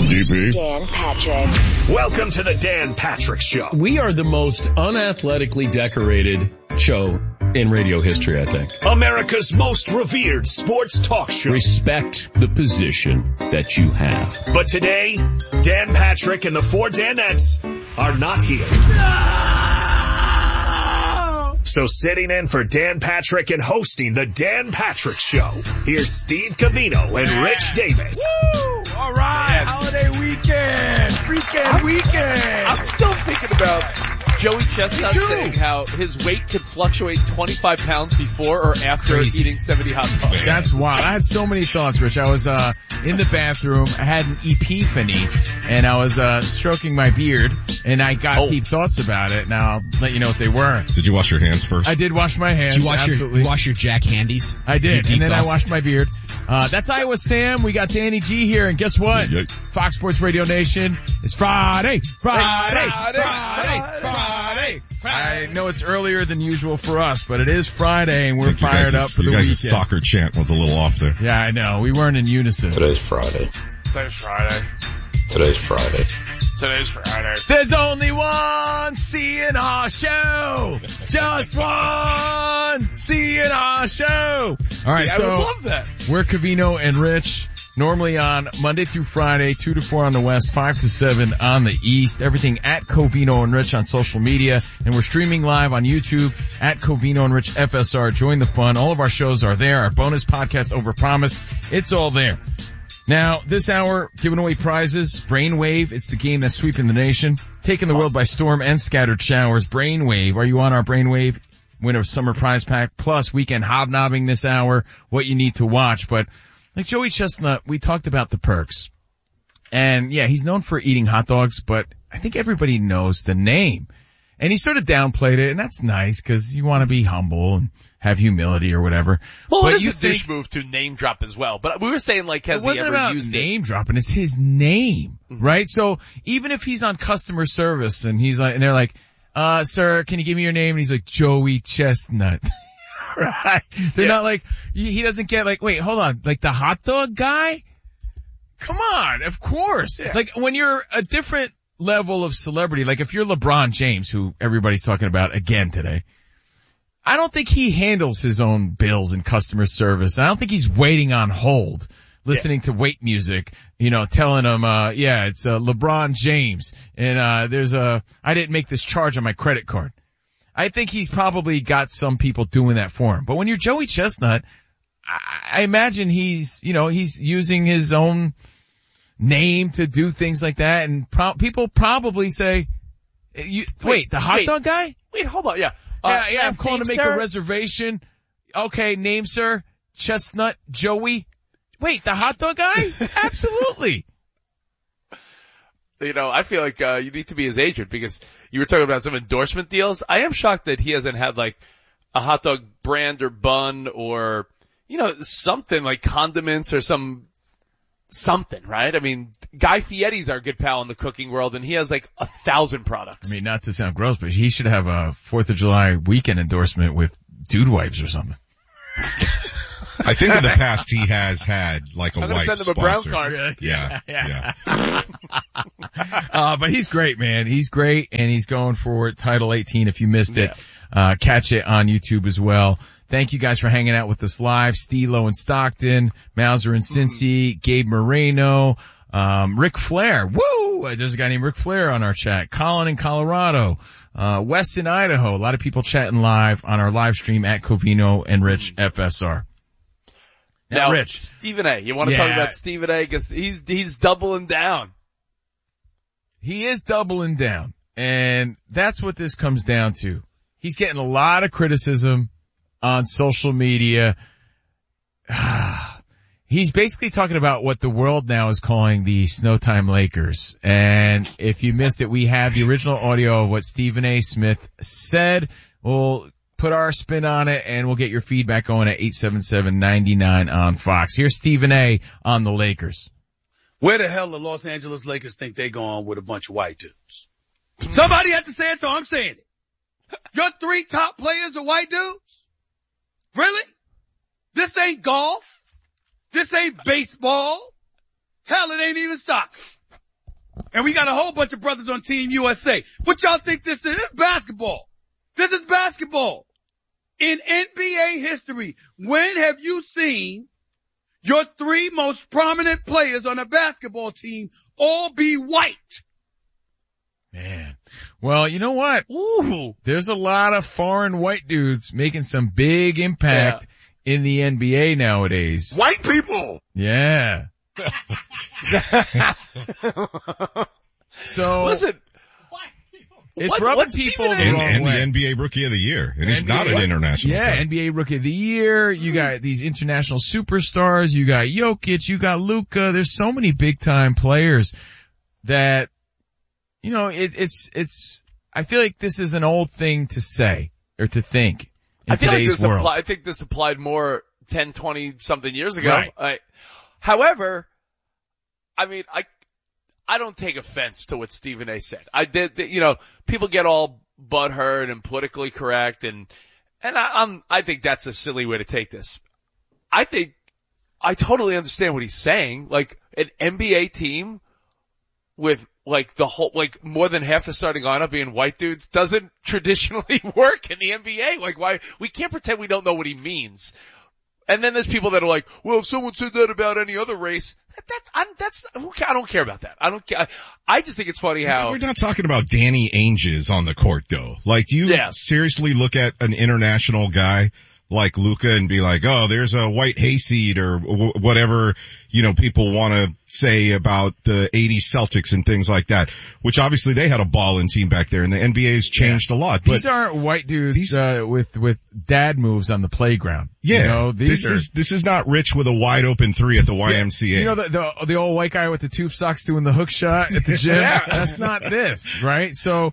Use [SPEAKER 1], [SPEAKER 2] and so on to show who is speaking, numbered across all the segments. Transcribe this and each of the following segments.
[SPEAKER 1] DP.
[SPEAKER 2] Dan Patrick.
[SPEAKER 3] Welcome to the Dan Patrick Show.
[SPEAKER 1] We are the most unathletically decorated show in radio history, I think.
[SPEAKER 3] America's most revered sports talk show.
[SPEAKER 1] Respect the position that you have.
[SPEAKER 3] But today, Dan Patrick and the four Danettes are not here. So sitting in for Dan Patrick and hosting the Dan Patrick Show, here's Steve Covino and Rich Davis.
[SPEAKER 4] Woo! All right, holiday weekend, weekend.
[SPEAKER 5] I'm still thinking about Joey Chestnut saying how his weight could fluctuate 25 pounds before or after eating 70 hot dogs.
[SPEAKER 4] That's wild. I had so many thoughts, Rich. I was in the bathroom. I had an epiphany, and I was stroking my beard, and I got deep thoughts about it. Now I'll let you know what they were.
[SPEAKER 6] Did you wash your hands first?
[SPEAKER 4] I did wash my hands.
[SPEAKER 7] Did you wash your Jack Handies?
[SPEAKER 4] I did, and then I washed my beard. That's Iowa Sam. We got Danny G here, and guess what? Fox Sports Radio Nation. It's Friday. I know it's earlier than usual for us, but it is Friday, and we're fired up for the weekend.
[SPEAKER 6] You guys' soccer chant was a little off there.
[SPEAKER 4] Yeah, I know. We weren't in unison.
[SPEAKER 8] Today's Friday.
[SPEAKER 4] There's only one C&R show. Just one C&R show. All right,
[SPEAKER 5] I would love that.
[SPEAKER 4] We're Covino and Rich. Normally on Monday through Friday, 2 to 4 on the West, 5 to 7 on the East. Everything at Covino and Rich on social media. And we're streaming live on YouTube at Covino and Rich FSR. Join the fun. All of our shows are there. Our bonus podcast, Overpromised. It's all there. Now, this hour, giving away prizes. Brainwave. It's the game that's sweeping the nation. Taking the world by storm and scattered showers. Brainwave. Are you on our Brainwave? Winner of Summer Prize Pack. Plus, weekend hobnobbing this hour. What you need to watch. But like Joey Chestnut, we talked about the perks. And yeah, he's known for eating hot dogs, but I think everybody knows the name. And he sort of downplayed it, and that's nice because you want to be humble and have humility or whatever.
[SPEAKER 5] Well,
[SPEAKER 4] but
[SPEAKER 5] it is a dish move to name drop as well. But we were saying, like, has he ever used it?
[SPEAKER 4] Name dropping. It's his name, right? So even if he's on customer service and he's like, and they're like, sir, can you give me your name? And he's like, Joey Chestnut. Right. They're not like, he doesn't get like, wait, hold on, like the hot dog guy? Come on, of course. Yeah. Like when you're a different level of celebrity, like if you're LeBron James, who everybody's talking about again today, I don't think he handles his own bills and customer service. I don't think he's waiting on hold, listening to wait music, telling them, it's LeBron James and, I didn't make this charge on my credit card. I think he's probably got some people doing that for him. But when you're Joey Chestnut, I imagine he's using his own name to do things like that. And people probably say, wait, the hot dog guy?
[SPEAKER 5] Wait, hold on, yeah.
[SPEAKER 4] I'm calling to make a reservation. Okay, name, sir. Chestnut Joey. Wait, the hot dog guy? Absolutely.
[SPEAKER 5] I feel like you need to be his agent because you were talking about some endorsement deals. I am shocked that he hasn't had like a hot dog brand or bun or, something like condiments or something, right? I mean, Guy Fieri's our good pal in the cooking world and he has like 1,000 products.
[SPEAKER 4] I mean, not to sound gross, but he should have a 4th of July weekend endorsement with Dude Wipes or something.
[SPEAKER 6] I think in the past he has had like a white
[SPEAKER 5] send him
[SPEAKER 6] sponsor.
[SPEAKER 5] A brown card.
[SPEAKER 6] Yeah.
[SPEAKER 4] But he's great, man. He's great, and he's going for Title 18 if you missed it. Catch it on YouTube as well. Thank you guys for hanging out with us live. Stilo in Stockton, Mauser in Cincy, Gabe Moreno, Ric Flair. Woo! There's a guy named Ric Flair on our chat. Colin in Colorado, Wes in Idaho. A lot of people chatting live on our live stream at Covino and Rich FSR.
[SPEAKER 5] Now,
[SPEAKER 4] Rich.
[SPEAKER 5] Stephen A. You want to talk about Stephen A. because he's doubling down.
[SPEAKER 4] He is doubling down. And that's what this comes down to. He's getting a lot of criticism on social media. He's basically talking about what the world now is calling the Snowtime Lakers. And if you missed it, we have the original audio of what Stephen A. Smith said. We'll put our spin on it, and we'll get your feedback going at 877-99 on Fox. Here's Stephen A. on the Lakers.
[SPEAKER 9] Where the hell the Los Angeles Lakers think they going with a bunch of white dudes? Somebody had to say it, so I'm saying it. Your 3 top players are white dudes? Really? This ain't golf. This ain't baseball. Hell, it ain't even soccer. And we got a whole bunch of brothers on Team USA. What y'all think this is? This is basketball. This is basketball. In NBA history, when have you seen your 3 most prominent players on a basketball team all be white?
[SPEAKER 4] Man. Well, you know what? Ooh, there's a lot of foreign white dudes making some big impact in the NBA nowadays.
[SPEAKER 6] White people!
[SPEAKER 4] Yeah. So
[SPEAKER 5] listen,
[SPEAKER 4] it's rubbing people the wrong
[SPEAKER 6] and
[SPEAKER 4] way.
[SPEAKER 6] the NBA Rookie of the Year, and he's
[SPEAKER 4] NBA
[SPEAKER 6] not an international player.
[SPEAKER 4] NBA Rookie of the Year. You got these international superstars. You got Jokic. You got Luka. There's so many big time players that, you know, it's. I feel like this is an old thing to say or to think in today's world.
[SPEAKER 5] I think this applied more 10, 20 something years ago. Right. However, I mean, I don't take offense to what Stephen A. said. You know, people get all butthurt and politically correct, and I think that's a silly way to take this. I think I totally understand what he's saying. Like an NBA team with like the whole, like more than half the starting lineup being white dudes doesn't traditionally work in the NBA. Like why, we can't pretend we don't know what he means. And then there's people that are like, well, if someone said that about any other race, I don't care about that. I don't care. I just think it's funny how.
[SPEAKER 6] We're not talking about Danny Ainges on the court though. Like, do you seriously look at an international guy like Luka and be like, oh, there's a white hayseed or whatever, you know, people want to say about the 80s Celtics and things like that, which obviously they had a ballin' team back there and the NBA's changed a lot.
[SPEAKER 4] These aren't white dudes, with dad moves on the playground.
[SPEAKER 6] Yeah.
[SPEAKER 4] You know,
[SPEAKER 6] this is not Rich with a wide open 3 at the YMCA.
[SPEAKER 4] You know, the old white guy with the tube socks doing the hook shot at the gym? That's not this, right? So,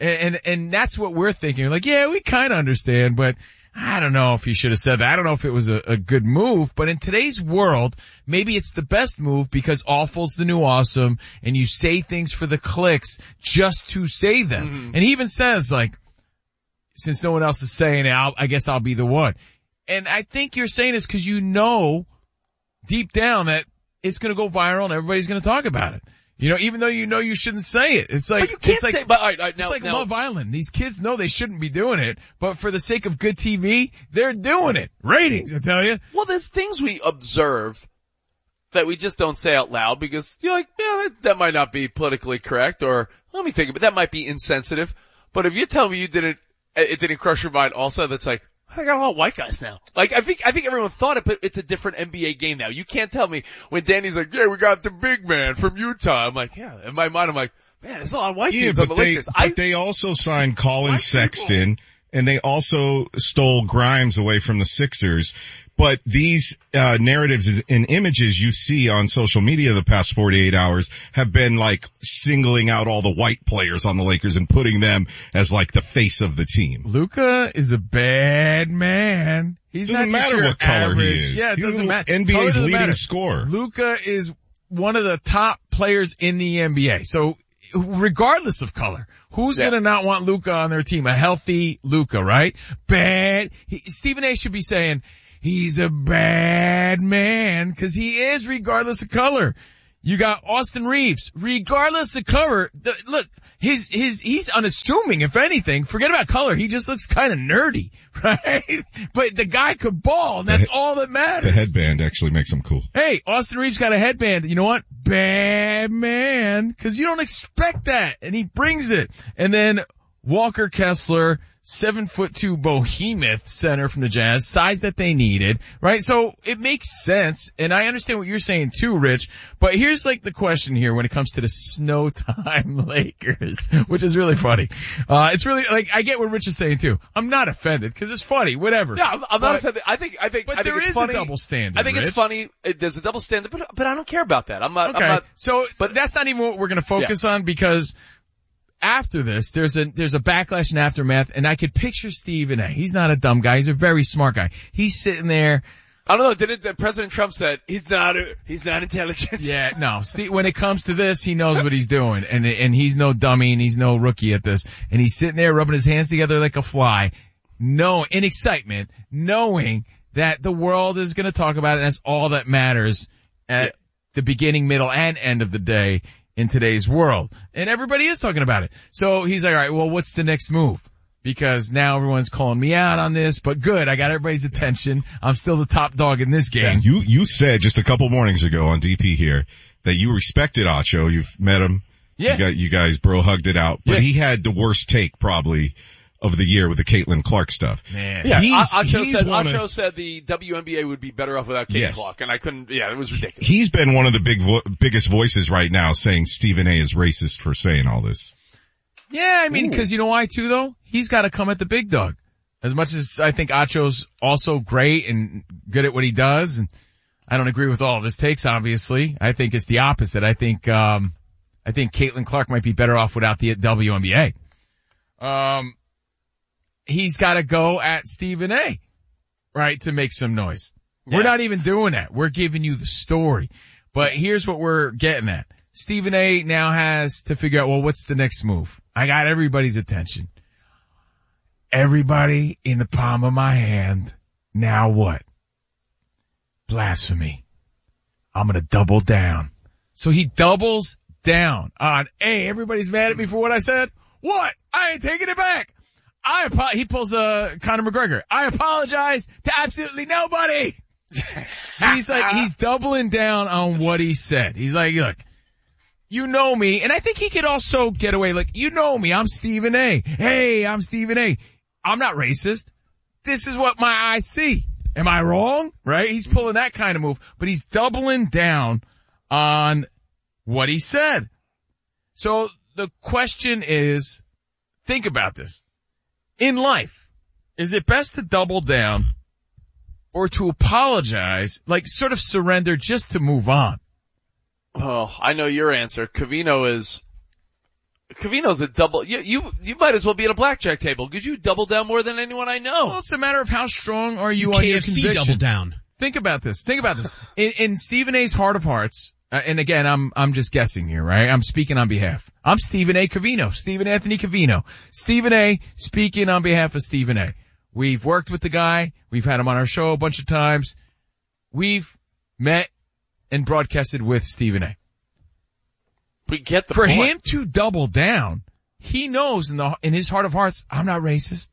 [SPEAKER 4] and that's what we're thinking. Like, yeah, we kind of understand, but I don't know if he should have said that. I don't know if it was a good move, but in today's world, maybe it's the best move because awful's the new awesome and you say things for the clicks just to say them. Mm-hmm. And he even says like, since no one else is saying it, I guess I'll be the one. And I think you're saying this because you know deep down that it's going to go viral and everybody's going to talk about it. You know, even though you know you shouldn't say it. It's like,
[SPEAKER 5] but you can't say, but all right,
[SPEAKER 4] now, it's like Love Island. These kids know they shouldn't be doing it, but for the sake of good TV, they're doing it. Ratings, I tell you.
[SPEAKER 5] Well, there's things we observe that we just don't say out loud because you're like, yeah, that might not be politically correct, or let me think of it, that might be insensitive. But if you're telling me it didn't crush your mind also, that's like, I got a lot of white guys now. Like, I think everyone thought it, but it's a different NBA game now. You can't tell me when Danny's like, yeah, we got the big man from Utah. I'm like, yeah. In my mind, I'm like, man, there's a lot of white dudes on the Lakers.
[SPEAKER 6] But they also signed Colin Sexton, and they also stole Grimes away from the Sixers. But these narratives and images you see on social media the past 48 hours have been like singling out all the white players on the Lakers and putting them as like the face of the team.
[SPEAKER 4] Luka is a bad man. He's
[SPEAKER 6] doesn't
[SPEAKER 4] not just
[SPEAKER 6] matter
[SPEAKER 4] your
[SPEAKER 6] what color
[SPEAKER 4] average.
[SPEAKER 6] he is.
[SPEAKER 4] Yeah, it doesn't matter.
[SPEAKER 6] NBA's leading scorer.
[SPEAKER 4] Luka is one of the top players in the NBA. So regardless of color, who's gonna not want Luka on their team? A healthy Luka, right? Bad. Stephen A. should be saying, he's a bad man, because he is regardless of color. You got Austin Reeves, regardless of color. Look, he's unassuming, if anything. Forget about color. He just looks kind of nerdy, right? But the guy could ball, and that's all that matters.
[SPEAKER 6] The headband actually makes him cool.
[SPEAKER 4] Hey, Austin Reeves got a headband. You know what? Bad man, because you don't expect that, and he brings it. And then Walker Kessler, 7'2" behemoth center from the Jazz, size that they needed, right? So it makes sense, and I understand what you're saying too, Rich, but here's like the question here when it comes to the snow time Lakers, which is really funny. It's really, like, I get what Rich is saying too. I'm not offended, cause it's funny, whatever.
[SPEAKER 5] Yeah, I'm not offended. I think
[SPEAKER 4] there
[SPEAKER 5] it's
[SPEAKER 4] is
[SPEAKER 5] funny.
[SPEAKER 4] a double standard.
[SPEAKER 5] I think
[SPEAKER 4] Rich.
[SPEAKER 5] It's funny. There's a double standard, but I don't care about that. I'm
[SPEAKER 4] okay.
[SPEAKER 5] not.
[SPEAKER 4] So, but that's not even what we're gonna focus on, because after this, there's a backlash and aftermath, and I could picture Stephen A. He's not a dumb guy. He's a very smart guy. He's sitting there.
[SPEAKER 5] I don't know. President Trump said he's not intelligent.
[SPEAKER 4] Yeah, no. When it comes to this, he knows what he's doing, and he's no dummy, and he's no rookie at this. And he's sitting there rubbing his hands together like a fly, in excitement, knowing that the world is going to talk about it, and that's all that matters at the beginning, middle, and end of the day. in today's world. And everybody is talking about it. So he's like, all right, well, what's the next move? Because now everyone's calling me out on this, but good, I got everybody's attention. I'm still the top dog in this game.
[SPEAKER 6] Yeah, you said just a couple mornings ago on DP here that you respected Acho. You've met him.
[SPEAKER 4] Yeah.
[SPEAKER 6] You guys bro hugged it out. But he had the worst take probably of the year with the Caitlin Clark stuff.
[SPEAKER 4] Man.
[SPEAKER 5] Yeah, Acho said the WNBA would be better off without Caitlin Clark, and I couldn't, it was ridiculous.
[SPEAKER 6] He's been one of the biggest voices right now saying Stephen A. is racist for saying all this.
[SPEAKER 4] Yeah, I mean, cause you know why too though? He's gotta come at the big dog. As much as I think Acho's also great and good at what he does, and I don't agree with all of his takes, obviously. I think it's the opposite. I think Caitlin Clark might be better off without the WNBA. He's gotta go at Stephen A. right, to make some noise. Yeah. We're not even doing that. We're giving you the story. But here's what we're getting at. Stephen A. now has to figure out, well, what's the next move? I got everybody's attention. Everybody in the palm of my hand. Now what? Blasphemy. I'm gonna double down. So he doubles down on, hey, everybody's mad at me for what I said? What? I ain't taking it back. He pulls Conor McGregor. I apologize to absolutely nobody. He's doubling down on what he said. He's like, look, you know me, and I think he could also get away, like, you know me, I'm Stephen A. Hey, I'm Stephen A. I'm not racist. This is what my eyes see. Am I wrong? Right? He's pulling that kind of move, but he's doubling down on what he said. So the question is, think about this. In life, is it best to double down or to apologize, like sort of surrender just to move on?
[SPEAKER 5] Oh, I know your answer. Covino's a double, you might as well be at a blackjack table because you double down more than anyone I know.
[SPEAKER 4] Well, it's a matter of how strong are you on your conviction.
[SPEAKER 7] double down.
[SPEAKER 4] Think about this. In Stephen A.'s heart of hearts, and again, I'm just guessing here, right? I'm speaking on behalf. I'm Stephen A. Covino, Stephen Anthony Covino. Stephen A. speaking on behalf of Stephen A. We've worked with the guy. We've had him on our show a bunch of times. We've met and broadcasted with Stephen A.
[SPEAKER 5] We get the
[SPEAKER 4] point.
[SPEAKER 5] For
[SPEAKER 4] him to double down, he knows in his heart of hearts, I'm not racist.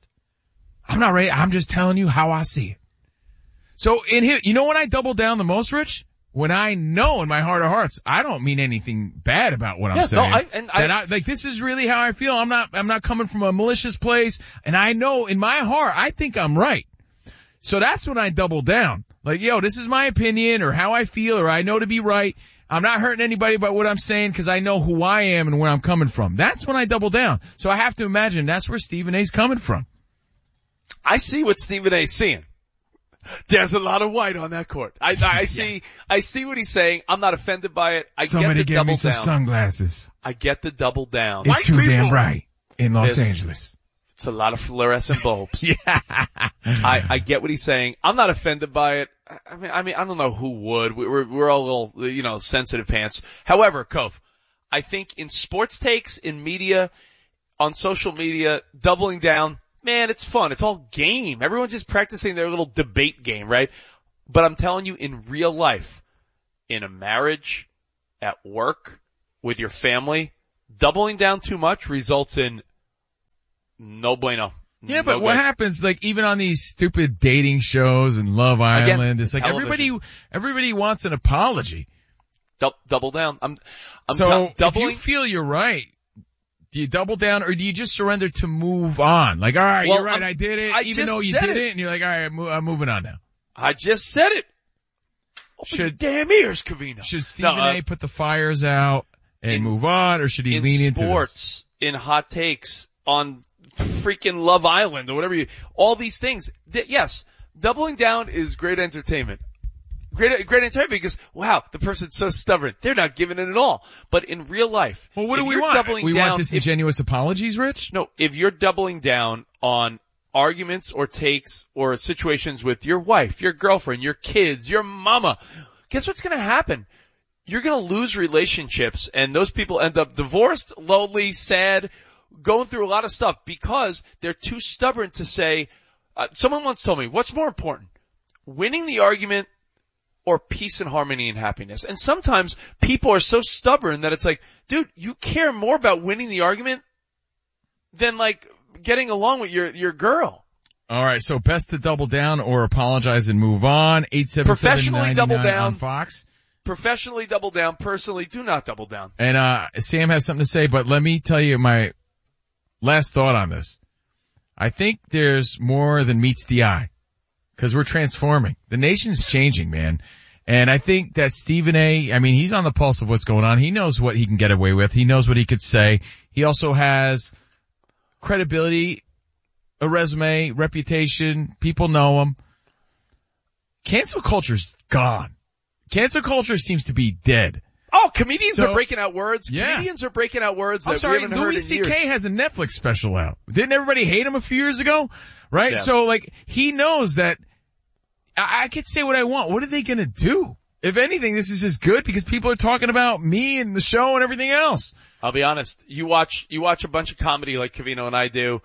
[SPEAKER 4] I'm just telling you how I see it. So you know when I double down the most, Rich? When I know in my heart of hearts, I don't mean anything bad about what I'm saying. Like this is really how I feel. I'm not coming from a malicious place, and I know in my heart, I think I'm right. So that's when I double down. Like, yo, this is my opinion or how I feel or I know to be right. I'm not hurting anybody by what I'm saying because I know who I am and where I'm coming from. That's when I double down. So I have to imagine that's where Stephen A's coming from.
[SPEAKER 5] I see what Stephen A's seeing. There's a lot of white on that court. I see what he's saying. I'm not offended by it.
[SPEAKER 4] Somebody give me some sunglasses.
[SPEAKER 5] I get the double down.
[SPEAKER 4] It's too damn bright in Los Angeles.
[SPEAKER 5] It's a lot of fluorescent bulbs.
[SPEAKER 4] Yeah.
[SPEAKER 5] I get what he's saying. I'm not offended by it. I mean, I don't know who would. We're all a little, sensitive pants. However, Cove, I think in sports takes, in media, on social media, doubling down, man, it's fun. It's all game. Everyone's just practicing their little debate game, right? But I'm telling you, in real life, in a marriage, at work, with your family, doubling down too much results in no bueno.
[SPEAKER 4] Yeah, but what happens, like, even on these stupid dating shows and Love Island, it's like everybody wants an apology.
[SPEAKER 5] Double down.
[SPEAKER 4] If you feel you're right, do you double down or do you just surrender to move on? Like, all right, you're right, I did it, even though you did it, and you're like, all right, I'm moving on now.
[SPEAKER 5] I just said it. Open your damn ears, Covino.
[SPEAKER 4] Should Stephen A. put the fires out and move on, or should he lean into
[SPEAKER 5] sports, in hot takes, on freaking Love Island or whatever all these things. Yes, doubling down is great entertainment. Great entertainment because, wow, the person's so stubborn. They're not giving it at all. But in real life,
[SPEAKER 4] well, what do we want? We want disingenuous apologies, Rich?
[SPEAKER 5] No, if you're doubling down on arguments or takes or situations with your wife, your girlfriend, your kids, your mama, guess what's going to happen? You're going to lose relationships, and those people end up divorced, lonely, sad, going through a lot of stuff because they're too stubborn to say, someone once told me, what's more important? Winning the argument or peace and harmony and happiness. And sometimes people are so stubborn that it's like, dude, you care more about winning the argument than like getting along with your girl.
[SPEAKER 4] All right, so best to double down or apologize and move on. 877-99 on Fox.
[SPEAKER 5] Professionally double down. Personally, do not double down.
[SPEAKER 4] And Sam has something to say, but let me tell you my last thought on this. I think there's more than meets the eye, because we're transforming. The nation's changing, man. And I think that Stephen A., I mean, he's on the pulse of what's going on. He knows what he can get away with. He knows what he could say. He also has credibility, a resume, reputation. People know him. Cancel culture's gone. Cancel culture seems to be dead.
[SPEAKER 5] Oh, comedians are breaking out words.
[SPEAKER 4] Yeah.
[SPEAKER 5] Comedians are breaking out words that we haven't heard in
[SPEAKER 4] Louis
[SPEAKER 5] years.
[SPEAKER 4] C.K. has a Netflix special out. Didn't everybody hate him a few years ago? Right?
[SPEAKER 5] Yeah.
[SPEAKER 4] So like, he knows that I could say what I want. What are they gonna do? If anything, this is just good because people are talking about me and the show and everything else.
[SPEAKER 5] I'll be honest. You watch a bunch of comedy like Covino and I do.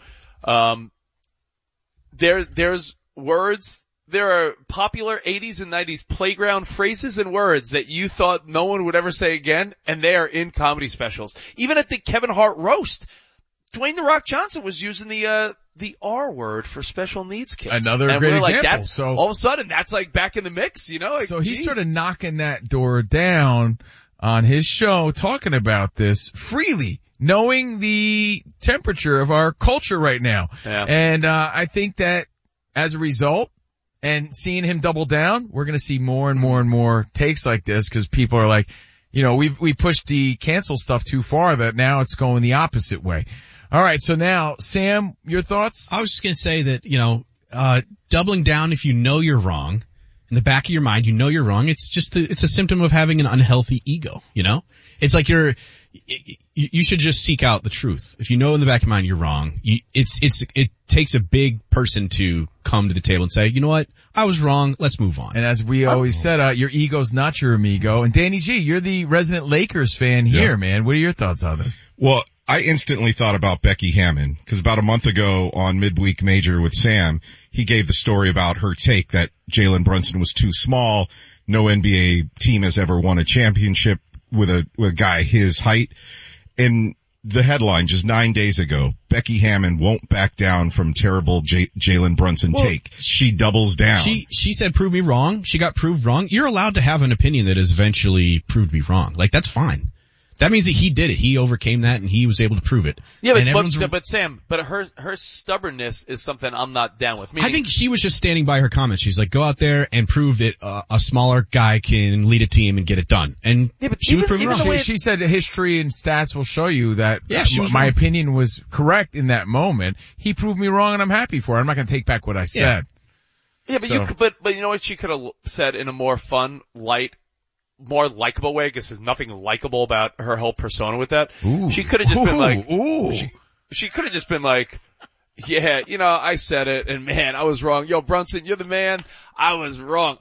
[SPEAKER 5] There's words. There are popular 80s and 90s playground phrases and words that you thought no one would ever say again, and they are in comedy specials. Even at the Kevin Hart roast, Dwayne "The Rock" Johnson was using the R word for special needs kids.
[SPEAKER 4] Another
[SPEAKER 5] and
[SPEAKER 4] great
[SPEAKER 5] we're
[SPEAKER 4] example.
[SPEAKER 5] Like, that's,
[SPEAKER 4] so
[SPEAKER 5] all of a sudden, that's like back in the mix, you know? Like,
[SPEAKER 4] so he's
[SPEAKER 5] geez.
[SPEAKER 4] sort of knocking that door down on his show, talking about this freely, knowing the temperature of our culture right now.
[SPEAKER 5] Yeah.
[SPEAKER 4] And I think that as a result, and seeing him double down, we're going to see more and more and more takes like this because people are like, you know, we pushed the cancel stuff too far that now it's going the opposite way. All right, so now, Sam, your thoughts?
[SPEAKER 7] I was just going to say that, you know, doubling down if you know you're wrong, in the back of your mind, you know you're wrong. It's just it's a symptom of having an unhealthy ego, you know? It's like you should just seek out the truth. If you know in the back of your mind you're wrong, it takes a big person to come to the table and say, you know what, I was wrong, let's move on.
[SPEAKER 4] And as we always said, your ego's not your amigo. And Danny G, you're the resident Lakers fan here, man. What are your thoughts on this?
[SPEAKER 6] Well, I instantly thought about Becky Hammon because about a month ago on Midweek Major with Sam, he gave the story about her take that Jalen Brunson was too small. No NBA team has ever won a championship with a guy his height. And the headline just 9 days ago, Becky Hammon won't back down from terrible Jalen Brunson take. She doubles down.
[SPEAKER 7] She said, prove me wrong. She got proved wrong. You're allowed to have an opinion that is eventually proved to be wrong. Like, that's fine. That means that he did it. He overcame that and he was able to prove it.
[SPEAKER 5] Yeah, but Sam, her stubbornness is something I'm not down with.
[SPEAKER 7] I think she was just standing by her comments. She's like, go out there and prove that a smaller guy can lead a team and get it done. And she was proven wrong.
[SPEAKER 4] She said history and stats will show you that my
[SPEAKER 7] wrong.
[SPEAKER 4] opinion was correct in that moment. He proved me wrong and I'm happy for it. I'm not going to take back what I said.
[SPEAKER 5] Yeah, but you know what she could have said in a more fun, light, more likable way. I guess there's nothing likable about her whole persona with that.
[SPEAKER 4] Ooh.
[SPEAKER 5] She could have just been like,
[SPEAKER 4] ooh.
[SPEAKER 5] She could have just been like, yeah, you know, I said it and man, I was wrong. Yo, Brunson, you're the man. I was wrong.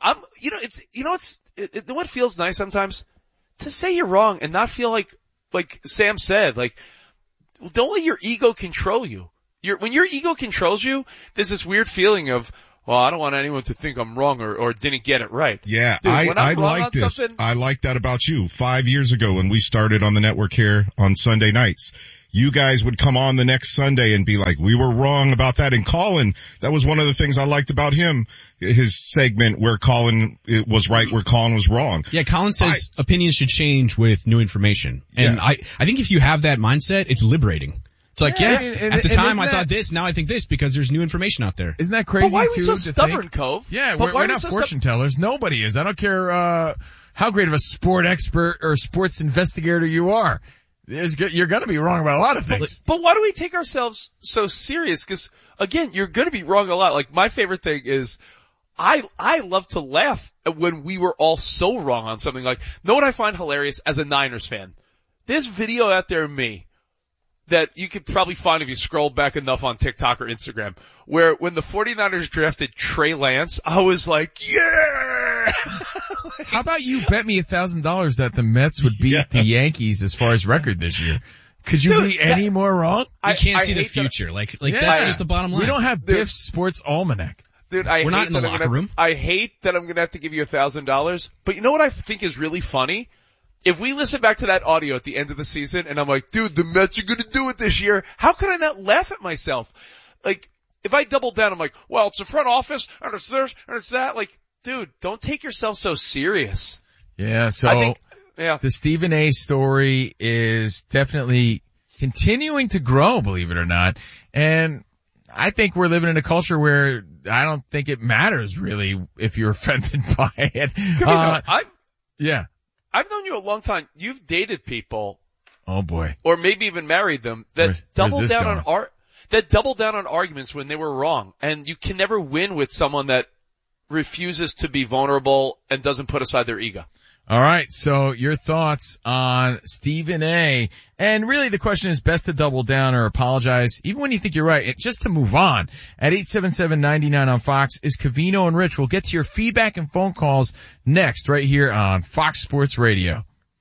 [SPEAKER 5] What feels nice sometimes? To say you're wrong and not feel like Sam said, like, don't let your ego control you. When your ego controls you, there's this weird feeling of, well, I don't want anyone to think I'm wrong or didn't get it right.
[SPEAKER 6] Yeah,
[SPEAKER 5] dude,
[SPEAKER 6] I like this. I like that about you. 5 years ago when we started on the network here on Sunday nights, you guys would come on the next Sunday and be like, we were wrong about that. And Colin, that was one of the things I liked about him, his segment where Colin was right, where Colin was wrong.
[SPEAKER 7] Yeah, Colin says opinions should change with new information. And I think if you have that mindset, it's liberating. It's like, at the time I thought this, now I think this because there's new information out there.
[SPEAKER 4] Isn't that crazy?
[SPEAKER 5] But why are we so
[SPEAKER 4] to
[SPEAKER 5] stubborn,
[SPEAKER 4] think?
[SPEAKER 5] Cove?
[SPEAKER 4] Yeah, we're not fortune tellers. Nobody is. I don't care how great of a sport expert or sports investigator you are. You're going to be wrong about a lot of things.
[SPEAKER 5] But why do we take ourselves so serious? Because again, you're going to be wrong a lot. Like my favorite thing is I love to laugh when we were all so wrong on something. Like, know what I find hilarious as a Niners fan? There's video out there of me that you could probably find if you scroll back enough on TikTok or Instagram, where when the 49ers drafted Trey Lance, I was like, yeah!
[SPEAKER 4] How about you bet me $1,000 that the Mets would beat the Yankees as far as record this year? Could you be any more wrong?
[SPEAKER 7] You can't see the future. Like that's just the bottom line.
[SPEAKER 4] We don't have Biff's Sports Almanac.
[SPEAKER 5] Dude,
[SPEAKER 7] We're not in the locker room.
[SPEAKER 5] I hate that I'm going to have to give you $1,000. But you know what I think is really funny? If we listen back to that audio at the end of the season and I'm like, dude, the Mets are going to do it this year, how could I not laugh at myself? Like, if I double down, I'm like, well, it's the front office and it's this and it's that. Like, dude, don't take yourself so serious.
[SPEAKER 4] Yeah, so the Stephen A story is definitely continuing to grow, believe it or not. And I think we're living in a culture where I don't think it matters really if you're offended by it.
[SPEAKER 5] I've known you a long time. You've dated people.
[SPEAKER 4] Oh boy.
[SPEAKER 5] Or maybe even married them that double down on arguments when they were wrong. And you can never win with someone that refuses to be vulnerable and doesn't put aside their ego.
[SPEAKER 4] All right, so your thoughts on Stephen A. And really the question is best to double down or apologize, even when you think you're right, just to move on. At 877-99 on Fox is Covino and Rich. We'll get to your feedback and phone calls next right here on Fox Sports Radio.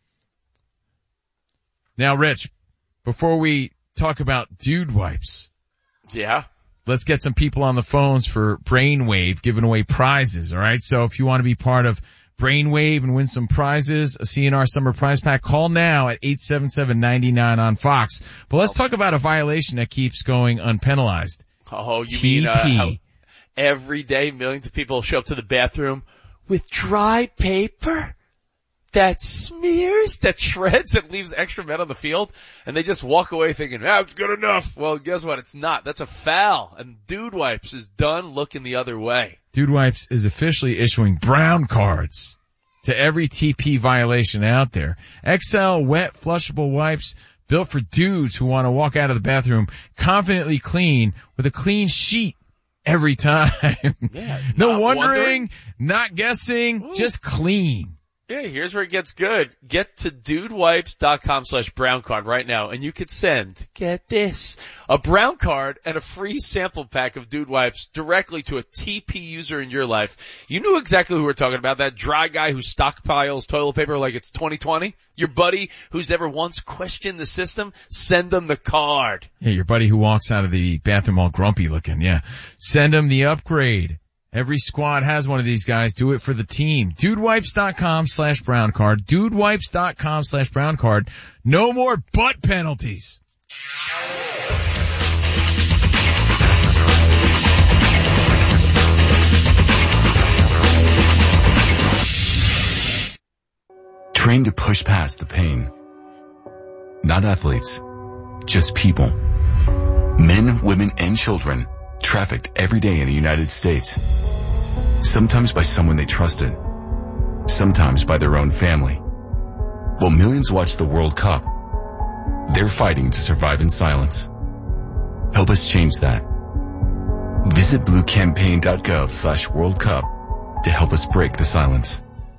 [SPEAKER 4] Now, Rich, before we talk about dude wipes.
[SPEAKER 5] Yeah.
[SPEAKER 4] Let's get some people on the phones for Brainwave giving away prizes, all right? So if you want to be part of Brainwave and win some prizes, a CNR Summer Prize Pack, call now at 877-99 on Fox. But let's talk about a violation that keeps going unpenalized.
[SPEAKER 5] Oh, you mean how every day millions of people show up to the bathroom with dry paper that smears, that shreds, that leaves extra men on the field, and they just walk away thinking, it's good enough. Well, guess what? It's not. That's a foul. And Dude Wipes is done looking the other way.
[SPEAKER 4] Dude Wipes is officially issuing brown cards to every TP violation out there. XL wet flushable wipes built for dudes who want to walk out of the bathroom confidently clean with a clean sheet every time.
[SPEAKER 5] Yeah,
[SPEAKER 4] no wondering, not guessing, just clean.
[SPEAKER 5] Yeah, here's where it gets good. Get to dudewipes.com/brown card right now and you could send, get this, a brown card and a free sample pack of Dude Wipes directly to a TP user in your life. You knew exactly who we're talking about, that dry guy who stockpiles toilet paper like it's 2020. Your buddy who's ever once questioned the system, send them the card.
[SPEAKER 4] Yeah, your buddy who walks out of the bathroom all grumpy looking, yeah. Send him the upgrade. Every squad has one of these guys. Do it for the team. Dudewipes.com/brown card. Dudewipes.com/brown card. No more butt penalties.
[SPEAKER 2] Train to push past the pain. Not athletes, just people. Men, women, and children trafficked every day in the United States. Sometimes by someone they trusted, sometimes by their own family. While millions watch the World Cup, they're fighting to survive in silence. Help us change that. Visit bluecampaign.gov/World Cup to help us break the silence.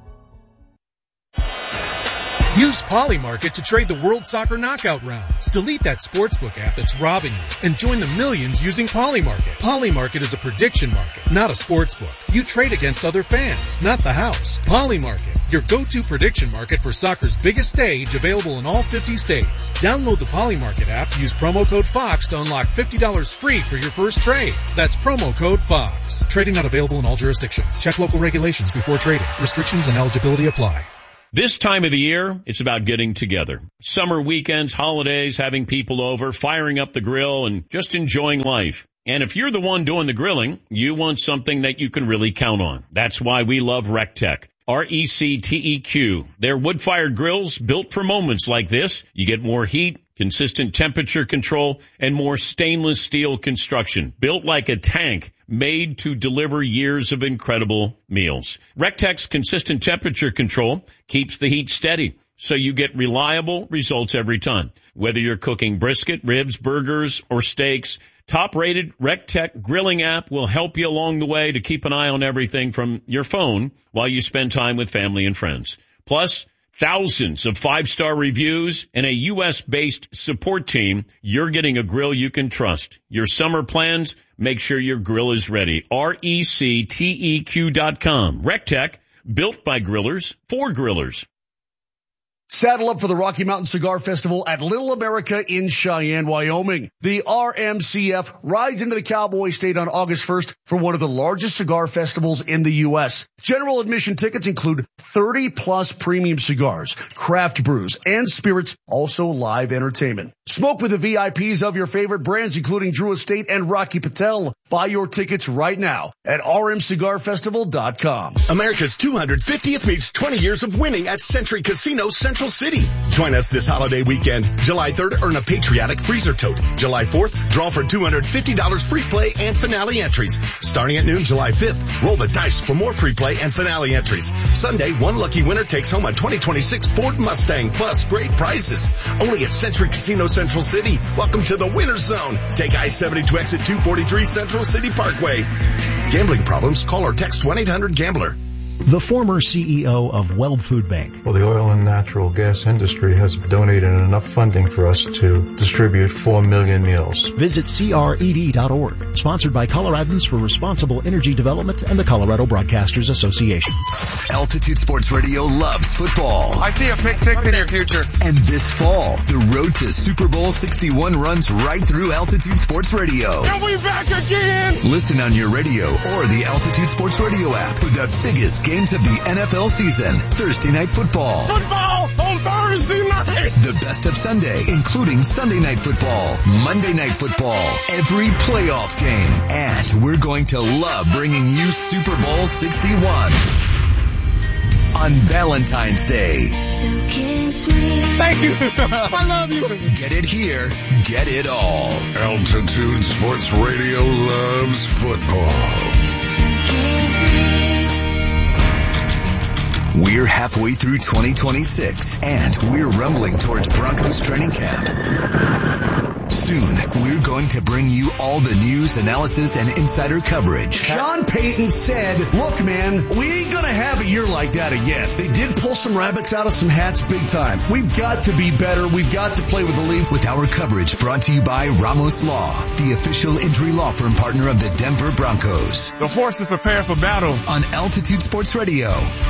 [SPEAKER 8] Use Polymarket to trade the World Soccer Knockout rounds. Delete that sportsbook app that's robbing you and join the millions using Polymarket. Polymarket is a prediction market, not a sportsbook. You trade against other fans, not the house. Polymarket, your go-to prediction market for soccer's biggest stage, available in all 50 states. Download the Polymarket app, use promo code FOX to unlock $50 free for your first trade. That's promo code FOX. Trading not available in all jurisdictions. Check local regulations before trading. Restrictions and eligibility apply.
[SPEAKER 10] This time of the year, it's about getting together. Summer weekends, holidays, having people over, firing up the grill, and just enjoying life. And if you're the one doing the grilling, you want something that you can really count on. That's why we love RecTech. RecTeq. They're wood-fired grills built for moments like this. You get more heat, consistent temperature control, and more stainless steel construction. Built like a tank, made to deliver years of incredible meals. RecTech's consistent temperature control keeps the heat steady, so you get reliable results every time. Whether you're cooking brisket, ribs, burgers, or steaks, top-rated RecTech grilling app will help you along the way to keep an eye on everything from your phone while you spend time with family and friends. Plus, thousands of 5-star reviews and a U.S.-based support team. You're getting a grill you can trust. Your summer plans, make sure your grill is ready. RecTeq.com. RecTech, built by grillers for grillers.
[SPEAKER 11] Saddle up for the Rocky Mountain Cigar Festival at Little America in Cheyenne, Wyoming. The RMCF rides into the Cowboy State on August 1st for one of the largest cigar festivals in the U.S. General admission tickets include 30-plus premium cigars, craft brews, and spirits, also live entertainment. Smoke with the VIPs of your favorite brands, including Drew Estate and Rocky Patel. Buy your tickets right now at rmcigarfestival.com.
[SPEAKER 12] America's 250th meets 20 years of winning at Century Casino Central City. Join us this holiday weekend. July 3rd, earn a patriotic freezer tote. July 4th, draw for $250 free play and finale entries. Starting at noon July 5th, roll the dice for more free play and finale entries. Sunday, one lucky winner takes home a 2026 Ford Mustang plus great prizes. Only at Century Casino Central City. Welcome to the winner's zone. Take I-70 to exit 243 Central City Parkway. Gambling problems? Call or text 1-800-GAMBLER.
[SPEAKER 13] The former CEO of Weld Food Bank.
[SPEAKER 14] Well, the oil and natural gas industry has donated enough funding for us to distribute 4 million meals.
[SPEAKER 13] Visit CRED.org. Sponsored by Coloradans for Responsible Energy Development and the Colorado Broadcasters Association.
[SPEAKER 2] Altitude Sports Radio loves football.
[SPEAKER 15] I see a pick six in your future.
[SPEAKER 2] And this fall, the road to Super Bowl 61 runs right through Altitude Sports Radio.
[SPEAKER 15] And we back again!
[SPEAKER 2] Listen on your radio or the Altitude Sports Radio app for the biggest games of the NFL season. Thursday Night Football.
[SPEAKER 15] Football on Thursday night.
[SPEAKER 2] The best of Sunday, including Sunday Night Football, Monday Night Football, every playoff game. And we're going to love bringing you Super Bowl 61 on Valentine's Day.
[SPEAKER 15] Thank you. I love you.
[SPEAKER 2] Get it here. Get it all.
[SPEAKER 16] Altitude Sports Radio loves football.
[SPEAKER 2] We're halfway through 2026, and we're rumbling towards Broncos training camp. Soon, we're going to bring you all the news, analysis, and insider coverage.
[SPEAKER 11] Sean Payton said, look, man, we ain't going to have a year like that again. They did pull some rabbits out of some hats big time. We've got to be better. We've got to play with the league.
[SPEAKER 2] With our coverage brought to you by Ramos Law, the official injury law firm partner of the Denver Broncos.
[SPEAKER 15] The horses prepare for battle.
[SPEAKER 2] On Altitude Sports Radio,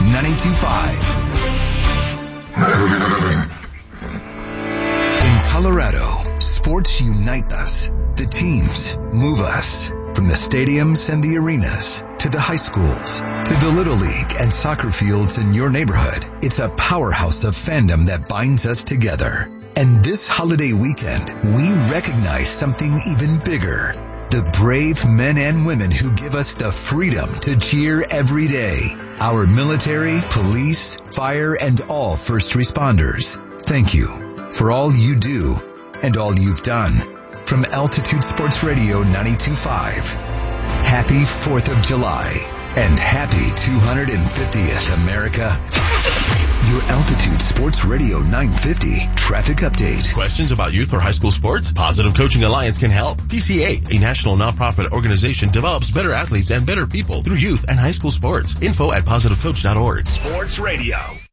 [SPEAKER 2] 92.5. In Colorado, sports unite us. The teams move us. From the stadiums and the arenas, to the high schools, to the Little League and soccer fields in your neighborhood, it's a powerhouse of fandom that binds us together. And this holiday weekend, we recognize something even bigger. The brave men and women who give us the freedom to cheer every day. Our military, police, fire, and all first responders. Thank you for all you do and all you've done. From Altitude Sports Radio 92.5, happy 4th of July and happy 250th, America. Your Altitude Sports Radio 950 traffic update.
[SPEAKER 17] Questions about youth or high school sports? Positive Coaching Alliance can help. PCA, a national nonprofit organization, develops better athletes and better people through youth and high school sports. Info at positivecoach.org.
[SPEAKER 3] Sports Radio